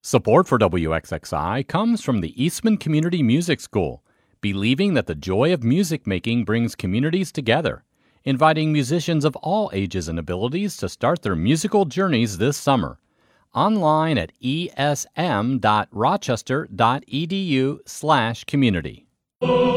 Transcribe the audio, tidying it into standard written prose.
Support for WXXI comes from the Eastman Community Music School, believing that the joy of music making brings communities together, inviting musicians of all ages and abilities to start their musical journeys this summer. Online at esm.rochester.edu/community.